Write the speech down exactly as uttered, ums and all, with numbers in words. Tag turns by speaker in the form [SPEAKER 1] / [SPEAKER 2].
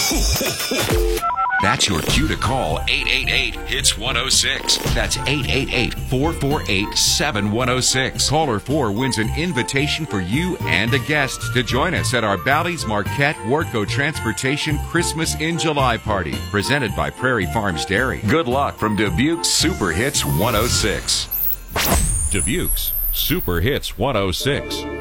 [SPEAKER 1] That's your cue to call eight eight eight, hits one oh six. That's eight eight eight, four four eight, seven one oh six. Caller four wins an invitation for you and a guest to join us at our Bally's Marquette Warco Transportation Christmas in July party, presented by Prairie Farms Dairy. Good luck from Dubuque's Super Hits one oh six.
[SPEAKER 2] Dubuque's Super Hits one oh six.